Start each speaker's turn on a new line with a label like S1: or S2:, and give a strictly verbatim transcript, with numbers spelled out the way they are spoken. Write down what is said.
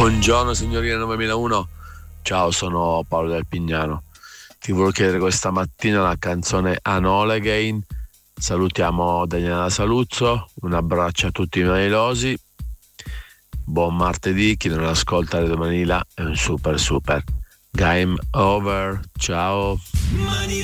S1: Buongiorno signorina novemilauno, ciao, sono Paolo del Pignano. Ti volevo chiedere questa mattina la canzone Anole Again. Salutiamo Daniela Saluzzo, un abbraccio a tutti i mailosi, buon martedì, chi non ascolta le domanila è un super super. Game over, ciao.
S2: Mani